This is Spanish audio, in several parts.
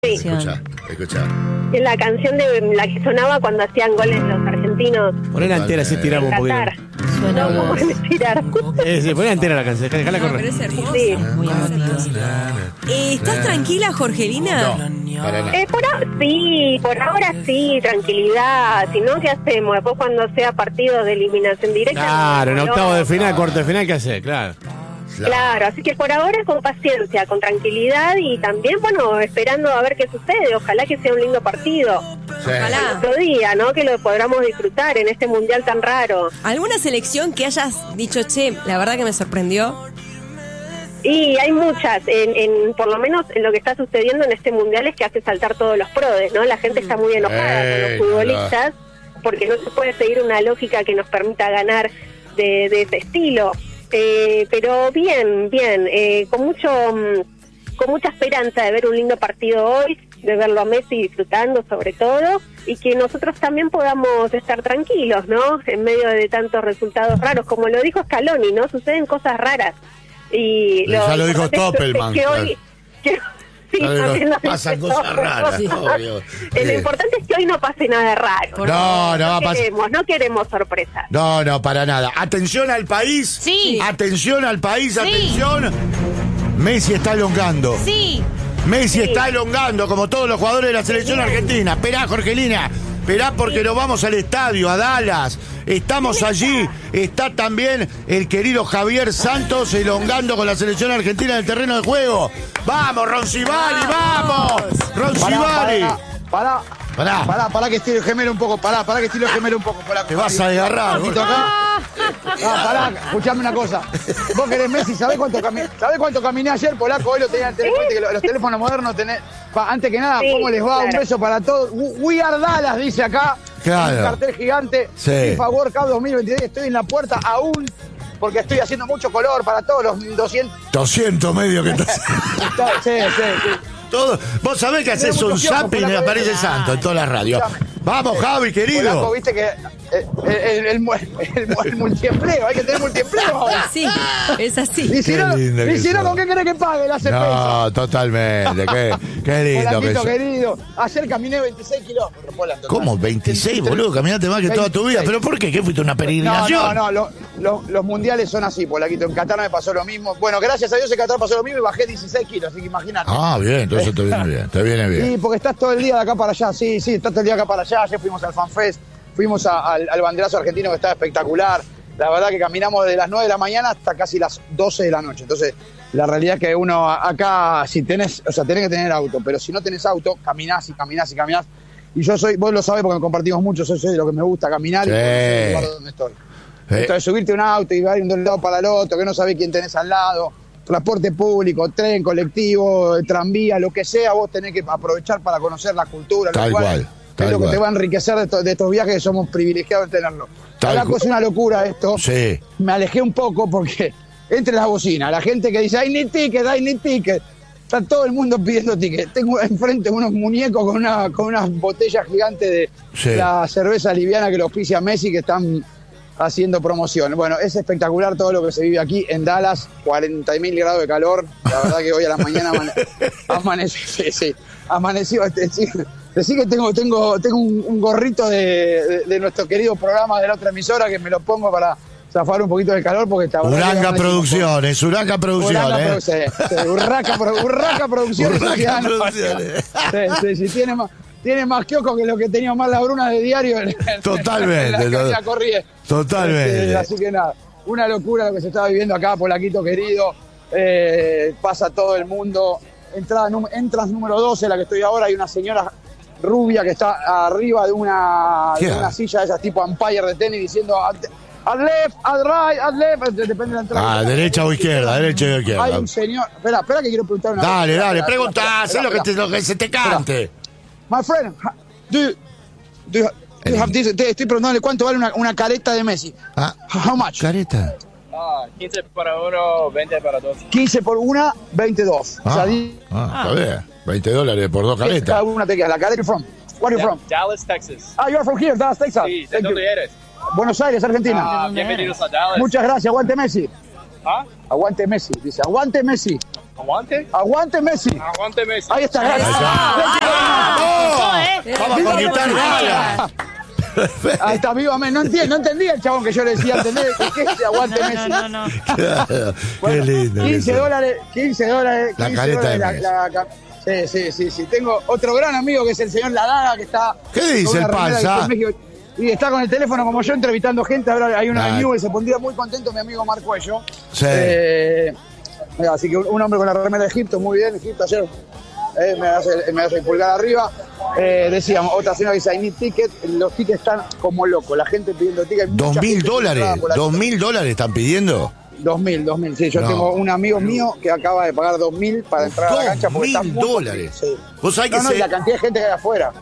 Sí. Escucha. Es la canción de la que sonaba cuando hacían goles los argentinos. Ponela entera, así tiramos un poquito. No pueden tirar. Sí, ponela entera la canción, déjala No, correr. pero es hermosa. Sí. Muy emotiva. ¿Estás tranquila, Jorgelina? No, para nada. Por ahora sí, tranquilidad. Si no, ¿qué hacemos? Después cuando sea partido de eliminación directa. Claro, en no, octavo de final, cuarto de final, ¿qué hacer? Claro. Claro, así que por ahora con paciencia, con tranquilidad y también, bueno, esperando a ver qué sucede. Ojalá que sea un lindo partido. Sí. Ojalá. Otro día, ¿no? Que lo podamos disfrutar en este mundial tan raro. ¿Alguna selección que hayas dicho, che, la verdad que me sorprendió? Y hay muchas, por lo menos en lo que está sucediendo en este mundial es que hace saltar todos los prodes, ¿no? La gente está muy enojada con los futbolistas porque no se puede seguir una lógica que nos permita ganar de ese estilo. Pero bien, con mucha esperanza de ver un lindo partido hoy, de verlo a Messi disfrutando sobre todo, y que nosotros también podamos estar tranquilos, ¿no? En medio de tantos resultados raros, como lo dijo Scaloni, ¿no? Suceden cosas raras. Y ya lo dijo Toppelman. Sí, también nos pasan dice cosas raras, obvio. Lo importante es que hoy no pase nada raro. No va a pasar. No queremos sorpresas. No, para nada. Atención al país. Sí. Atención al país, Sí. atención. Messi está elongando. Sí. Messi está elongando, como todos los jugadores de la selección argentina. Esperá, Jorgelina. Esperá porque nos vamos al estadio, a Dallas. Estamos allí. Está también el querido Javier Santos elongando con la selección argentina en el terreno de juego. ¡Vamos, Roncivali, vamos! ¡Roncivali! Pará, que estilo el gemelo un poco. Pará que estilo el gemelo un poco. Te vas a desgarrar. Un poquito acá. Pará, escuchame una cosa. Vos querés Messi, ¿sabés cuánto caminé ayer, Polaco? Hoy lo tenía en el teléfono, que los teléfonos modernos tenés. Antes que nada, Sí, ¿cómo les va? claro. Un beso para todos. We are Dallas, dice acá. Claro. Un cartel gigante. Sí. FIFA World Cup 2023. Estoy en la puerta aún porque estoy haciendo mucho color para todos los 200. 200 medios que estás. Sí. Todo. Vos sabés que haces un zapping y me aparece Santo en todas las radios. Vamos, Javi, querido. Polaco, viste que el multiempleo, hay que tener multiempleo ahora. Sí, es así. Y si Qué no, lindo que sos. ¿con qué querés que pague la CPI? No, totalmente. Qué lindo que Polaquito sos. querido. Ayer caminé 26 kilómetros, Polaco. ¿Cómo? 26, boludo. Caminaste más que toda tu vida. 26. ¿Pero por qué? ¿Qué fuiste una peregrinación? No. Los mundiales son así, Polaquito. En Qatar me pasó lo mismo. Bueno, gracias a Dios en Qatar pasó lo mismo y bajé 16 kilos, así que imagínate. Ah, bien, entonces te viene bien. Te viene bien. Sí, porque estás todo el día de acá para allá. Sí, estás todo el día acá para allá. Ayer fuimos al FanFest, fuimos al banderazo argentino que estaba espectacular. La verdad que caminamos desde las 9 de la mañana hasta casi las 12 de la noche. Entonces, la realidad es que uno acá, si tenés que tener auto, pero si no tenés auto, caminás. Y yo vos lo sabés porque compartimos mucho, soy de lo que me gusta caminar y conocer el lugar donde estoy. Entonces, subirte a un auto y ir de un lado para el otro, que no sabés quién tenés al lado, transporte público, tren, colectivo, tranvía, lo que sea, vos tenés que aprovechar para conocer la cultura, Tal los lugares. cual. Es lo que te va a enriquecer de estos viajes que somos privilegiados en tenerlo. Es una locura esto. Sí. Me alejé un poco porque entre las bocinas, la gente que dice, I need ticket. Está todo el mundo pidiendo ticket. Tengo enfrente unos muñecos con unas botellas gigantes de la cerveza liviana que los auspicia Messi que están haciendo promoción. Bueno, es espectacular todo lo que se vive aquí en Dallas, 40.000 grados de calor. La verdad que hoy a la mañana amaneció. Decí que tengo un gorrito de nuestro querido programa de la otra emisora que me lo pongo para zafar un poquito del calor porque está... Urraca Producciones. Urraca Producciones. Sí, tiene más kioscos que lo que tenía más la Bruna de diario Totalmente. Totalmente. Así que nada, una locura lo que se está viviendo acá, Polaquito querido. Pasa todo el mundo. Entras número 12, la que estoy ahora, hay una señora rubia que está arriba de una silla de esas tipo umpire de tenis diciendo al left, al right, al left, depende de la entrada. Derecha o izquierda, Hay un señor, espera que quiero preguntar una cosa. Dale, preguntá, haz lo que se te cante. My friend, do you have this? Estoy preguntándole cuánto vale una careta de Messi. How much? Careta. 15 para uno, 20 para dos. 15 por una, 22. Está bien. $20 por dos caretas. Cada una te queda. ¿La careta from? Where are you from? Dallas, Texas. You're from here, Dallas, Texas. Sí, ¿de dónde eres? Buenos Aires, Argentina. Bienvenidos a Dallas. Muchas gracias, aguante Messi. ¿Ah? Aguante Messi, dice, aguante Messi. ¿Aguante? ¡Aguante Messi! Aguante Messi. Ahí está. Ahí está. Vamos a conquistar Dallas. Ahí está, viva Messi. No entendía el chabón que yo le decía, ¿entendés? ¿Qué es Aguante Messi? No. Claro, Bueno, qué lindo. $15. La careta de Messi. Sí. Tengo otro gran amigo que es el señor Ladaga, que está... ¿Qué dice con una el remera panza? de México, y está con el teléfono como yo entrevistando gente. Ahora hay una Claro. de Newell, se pondría muy contento mi amigo Marcuello. Sí. Así que un hombre con la remera de Egipto, muy bien. Egipto ayer me hace el pulgar arriba. Decíamos, otra señora dice, I need ticket. Los tickets están como locos, la gente pidiendo tickets. $2.000. $2.000 están pidiendo. 2.000, sí. Yo No. tengo un amigo mío que acaba de pagar 2.000 para entrar a la cancha porque está muy $2.000. sí. Vos sabés que No, y la cantidad de gente que hay afuera.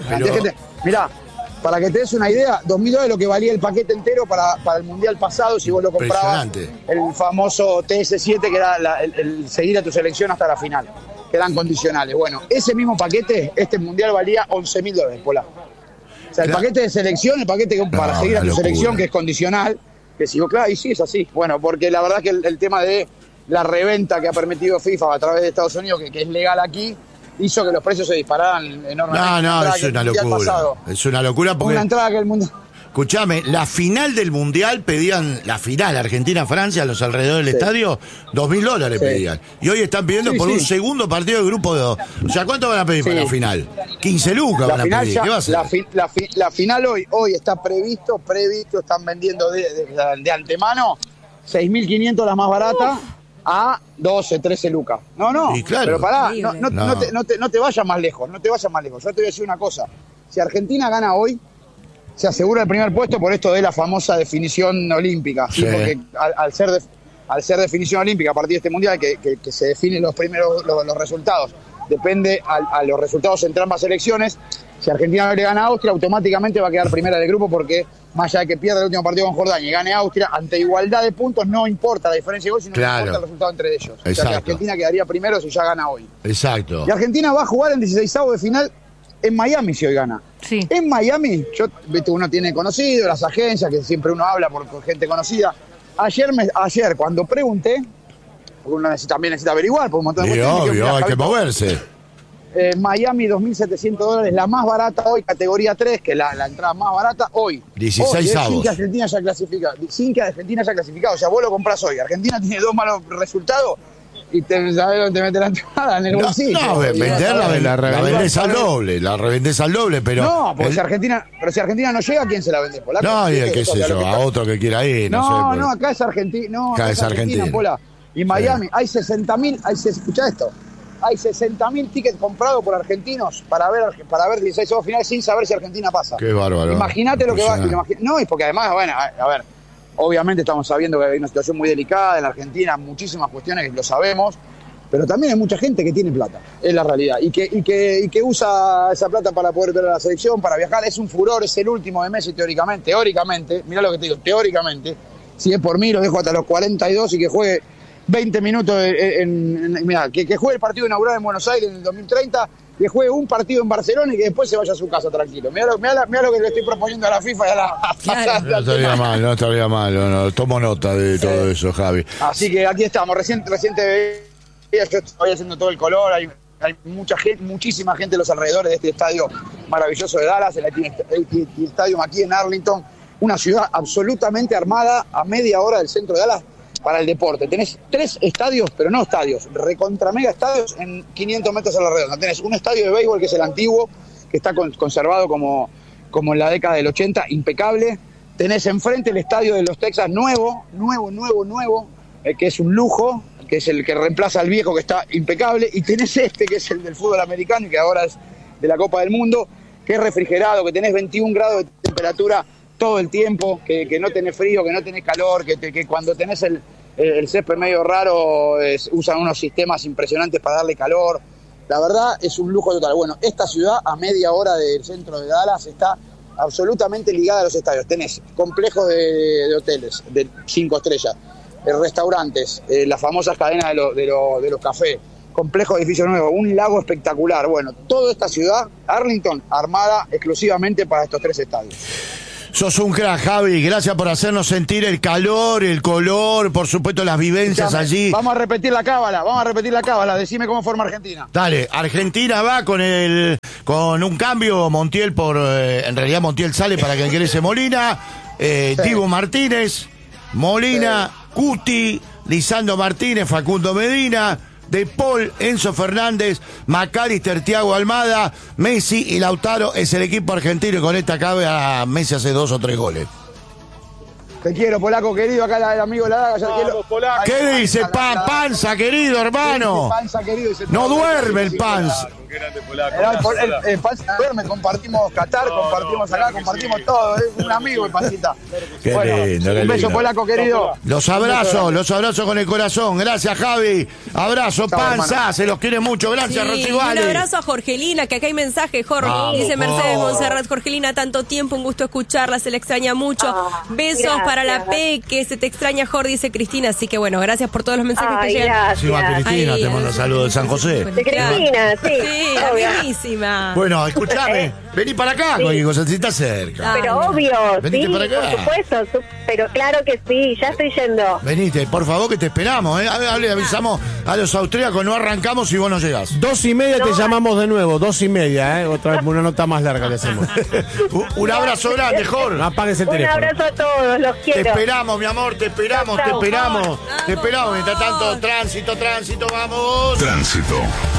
Mirá, para que te des una idea, $2.000 es lo que valía el paquete entero para el Mundial pasado si vos lo comprabas. Impresionante. El famoso TS7, que era el seguir a tu selección hasta la final, que eran condicionales. Bueno, ese mismo paquete, este Mundial valía $11.000, Pola. O sea, el Claro. paquete de selección, el paquete para seguir a tu una locura. selección, que es condicional, que si vos, claro, y sí es así. Bueno, porque la verdad que el tema de la reventa que ha permitido FIFA a través de Estados Unidos, que es legal aquí, hizo que los precios se dispararan enormemente. No, Entrada es que el una Mundial locura. pasado, Es una locura porque... una entrada que el mundo... Escuchame, la final del Mundial pedían, la final Argentina-Francia, a los alrededores del estadio, $2.000 Sí. pedían. Y hoy están pidiendo Sí, por sí. un segundo partido de grupo de dos. O sea, ¿cuánto van a pedir Sí. para la final? 15 lucas van La a final, pedir. ya, ¿Qué va a hacer? la final hoy está previsto, están vendiendo de antemano 6.500 las más baratas a 12, 13 lucas. No, Y claro. pero pará, Horrible. no te vayas más lejos, Yo te voy a decir una cosa. Si Argentina gana hoy, se asegura el primer puesto por esto de la famosa definición olímpica. ¿sí? Sí. Porque al ser definición olímpica a partir de este mundial, que se definen los primeros los resultados, depende a los resultados entre ambas selecciones. Si Argentina le gana a Austria, automáticamente va a quedar primera del grupo, porque más allá de que pierda el último partido con Jordania y gane Austria, ante igualdad de puntos no importa la diferencia de gol, sino Claro. que importa el resultado entre ellos. O sea Exacto. que Argentina quedaría primero si ya gana hoy. Exacto. Y Argentina va a jugar en 16avos de final en Miami si hoy gana. Sí. En Miami, viste, uno tiene conocido, las agencias, que siempre uno habla por gente conocida. Ayer cuando pregunté, porque uno también necesita averiguar, por un montón de Sí, cuestiones, obvio, mira, hay que Javito, moverse. Miami, $2.700, la más barata hoy, categoría 3, que la entrada más barata hoy. 16 Hoy, avos. sin que Argentina haya clasificado. Sin que Argentina haya clasificado. O sea, vos lo comprás hoy. Argentina tiene 2 malos resultados y ¿sabés dónde te mete la entrada? En el bolsillo. No, venderla, la vendés al doble, la revendés al doble, pero... No, porque si Argentina no llega, ¿a quién se la vende? Polaco? No, y qué sé Eso, yo, a otro que quiera ir, no, No, sé. no, acá es Argentina. No, Acá es Argentina. Pola. Y Miami, hay 60.000, escuchá esto, hay 60.000 tickets comprados por argentinos para ver 16 avos finales sin saber si Argentina pasa. Qué bárbaro. Imagínate lo que va. Impresionante. No, y porque además, bueno, a ver, obviamente estamos sabiendo que hay una situación muy delicada en la Argentina, muchísimas cuestiones que lo sabemos, pero también hay mucha gente que tiene plata, es la realidad, y que usa esa plata para poder ver a la selección, para viajar. Es un furor, es el último de Messi teóricamente, mirá lo que te digo, teóricamente, si es por mí lo dejo hasta los 42 y que juegue 20 minutos mirá, que juegue el partido inaugural en Buenos Aires en el 2030, que juegue un partido en Barcelona y que después se vaya a su casa tranquilo. Mirá lo que le estoy proponiendo a la FIFA y a la... Claro. No estaría mal, no estaría mal, no, tomo nota de todo eso, Javi. Así que aquí estamos, reciente yo estoy haciendo todo el color, hay mucha gente, muchísima gente en los alrededores de este estadio maravilloso de Dallas, el AT&T Stadium aquí en Arlington, una ciudad absolutamente armada a media hora del centro de Dallas para el deporte. Tenés 3 estadios, pero no estadios, recontra mega estadios en 500 metros a la redonda. Tenés un estadio de béisbol que es el antiguo, que está conservado como en la década del 80, impecable. Tenés enfrente el estadio de los Texas nuevo, que es un lujo, que es el que reemplaza al viejo, que está impecable. Y tenés que es el del fútbol americano y que ahora es de la Copa del Mundo, que es refrigerado, que tenés 21 grados de temperatura todo el tiempo, que no tenés frío, que no tenés calor, que cuando tenés el césped medio raro usan unos sistemas impresionantes para darle calor. La verdad es un lujo total. Bueno, esta ciudad a media hora del centro de Dallas está absolutamente ligada a los estadios. Tenés complejos de hoteles de 5 estrellas, restaurantes, las famosas cadenas de los cafés, complejo de edificios nuevos, un lago espectacular. Bueno, toda esta ciudad, Arlington, armada exclusivamente para estos 3 estadios. Sos un crack, Javi. Gracias por hacernos sentir el calor, el color, por supuesto las vivencias allí. Vamos a repetir la cábala. Decime cómo forma Argentina. Dale, Argentina va con un cambio, Montiel en realidad Montiel sale para que ingrese Molina, Dibu Martínez, Molina, Cuti, Lisandro Martínez, Facundo Medina, De Paul, Enzo Fernández, McAllister, Thiago Almada, Messi y Lautaro. Es el equipo argentino y con esta cabe a Messi hace 2 o 3 goles. Te quiero, Polaco querido, acá el amigo La Daga, ya quiero. ¿Qué dice Panza, querido hermano? Panza, querido, no duerme el Panza. El Panza duerme, compartimos Qatar, compartimos acá, compartimos todo, es un amigo el Pancita. Qué lindo, un beso, Polaco querido. Los abrazo con el corazón. Gracias, Javi. Abrazo, Panza, hermano. Se los quiere mucho. Gracias, Rosivali. Un abrazo a Jorgelina, que acá hay mensaje, Jorge. Dice Mercedes Montserrat, Jorgelina, tanto tiempo, un gusto escucharla, se le extraña mucho. Besos gracias. para la Peque, se te extraña, Jorge, dice Cristina. Así que bueno, gracias por todos los mensajes que llegan. Gracias. Sí, va Cristina, te mando saludos de San José. De Cristina, sí. Sí, amiguísima. Bueno, escuchame, vení para acá, cualquier cosa, si estás cerca. Pero obvio, Venite sí, para acá. por supuesto, pero claro que sí, ya estoy yendo. Venite, por favor, que te esperamos, Le avisamos a los austríacos, no arrancamos si vos no llegás. 2:30 te llamamos de nuevo, 2:30, Otra vez una nota más larga le hacemos. Un abrazo grande, Jorge. No apagues el Un teléfono. abrazo a todos, los quiero. Te esperamos, mi amor, te esperamos. Te esperamos. Mientras tanto, tránsito, vamos. Tránsito.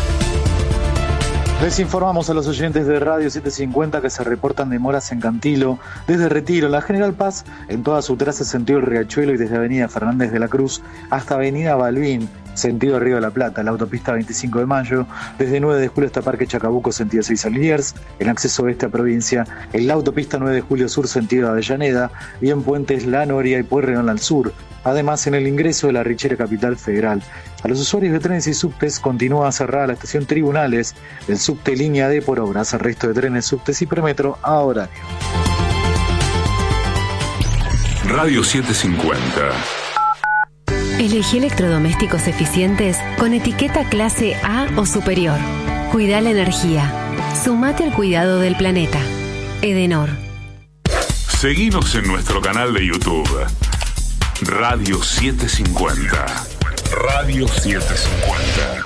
Les informamos a los oyentes de Radio 750 que se reportan demoras en Cantilo, desde Retiro, la General Paz, en toda su traza sentido el Riachuelo y desde Avenida Fernández de la Cruz hasta Avenida Balbín, sentido Río de la Plata, la autopista 25 de Mayo, desde 9 de julio hasta Parque Chacabuco, sentido 6 a Liniers, en acceso oeste a provincia, en la autopista 9 de julio sur, sentido Avellaneda, y en puentes La Noria y Pueyrredón al sur. Además, en el ingreso de la Richera Capital Federal. A los usuarios de trenes y subtes continúa cerrada la estación Tribunales del subte Línea D por obras. El resto de trenes, subtes y premetro a horario. Radio 750. Elegí electrodomésticos eficientes con etiqueta clase A o superior. Cuida la energía. Sumate al cuidado del planeta. Edenor. Seguinos en nuestro canal de YouTube. Radio 750. Radio 750.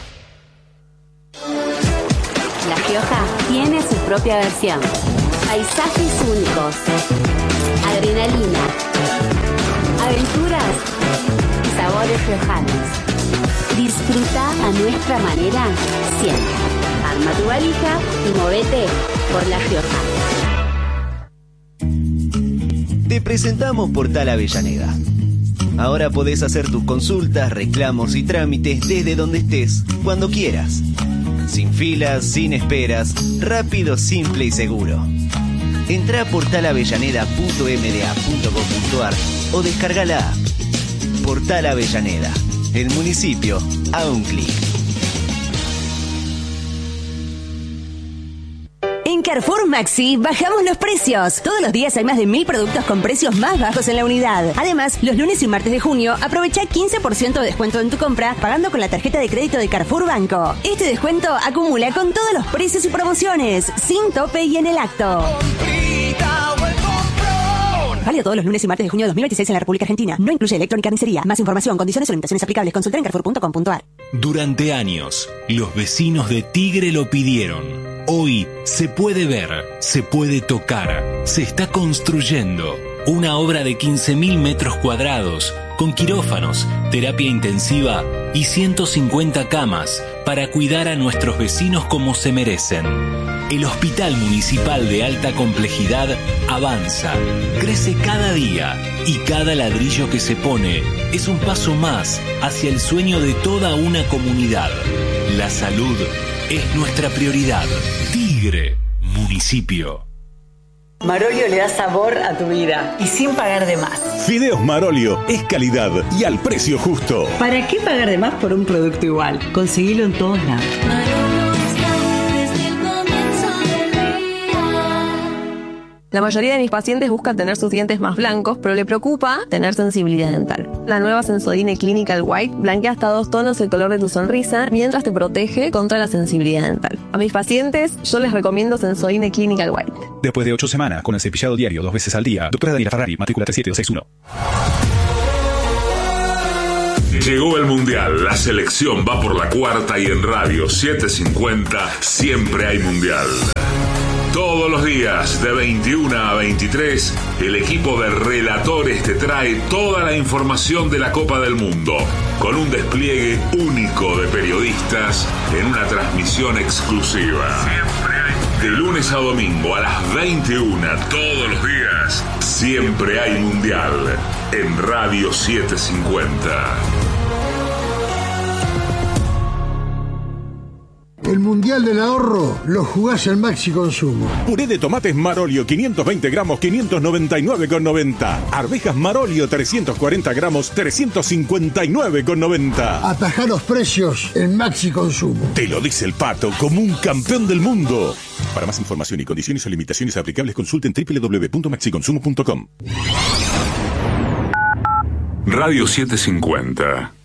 La Rioja tiene su propia versión. Paisajes únicos. Adrenalina. Aventuras y sabores riojanos. Disfruta a nuestra manera siempre. Arma tu valija y movete por La Rioja. Te presentamos Portal Avellaneda. Ahora podés hacer tus consultas, reclamos y trámites desde donde estés, cuando quieras. Sin filas, sin esperas, rápido, simple y seguro. Entrá a portalavellaneda.mda.gov.ar o descarga la app. Portal Avellaneda, el municipio a un clic. En Carrefour Maxi bajamos los precios. Todos los días hay más de 1000 productos con precios más bajos en la unidad. Además, los lunes y martes de junio aprovecha 15% de descuento en tu compra pagando con la tarjeta de crédito de Carrefour Banco. Este descuento acumula con todos los precios y promociones, sin tope y en el acto. Válido todos los lunes y martes de junio de 2026 en la República Argentina. No incluye electrónica ni carnicería. Más información, condiciones o limitaciones aplicables. Consulta en carrefour.com.ar. Durante años, los vecinos de Tigre lo pidieron. Hoy se puede ver, se puede tocar, se está construyendo una obra de 15.000 metros cuadrados con quirófanos, terapia intensiva y 150 camas para cuidar a nuestros vecinos como se merecen. El Hospital Municipal de Alta Complejidad avanza, crece cada día y cada ladrillo que se pone es un paso más hacia el sueño de toda una comunidad. La salud es nuestra prioridad. Tigre, municipio. Marolio le da sabor a tu vida y sin pagar de más. Fideos Marolio es calidad y al precio justo. ¿Para qué pagar de más por un producto igual? Conseguilo en todos lados. La mayoría de mis pacientes buscan tener sus dientes más blancos, pero le preocupa tener sensibilidad dental. La nueva Sensodyne Clinical White blanquea hasta 2 tonos el color de tu sonrisa mientras te protege contra la sensibilidad dental. A mis pacientes yo les recomiendo Sensodyne Clinical White. Después de 8 semanas con el cepillado diario 2 veces al día, doctora Daniela Ferrari, matrícula 37261. Llegó el Mundial, la selección va por la cuarta y en Radio 750 siempre hay Mundial. Todos los días, de 21 a 23, el equipo de relatores te trae toda la información de la Copa del Mundo, con un despliegue único de periodistas en una transmisión exclusiva. De lunes a domingo a las 21, todos los días, siempre hay Mundial en Radio 750. El Mundial del Ahorro lo jugás en Maxi Consumo. Puré de tomates Marolio 520 gramos 599,90. Arvejas Marolio 340 gramos 359,90. Atajá los precios en Maxi Consumo. Te lo dice el Pato como un campeón del mundo. Para más información y condiciones o limitaciones aplicables, consulten www.maxiconsumo.com. Radio 750.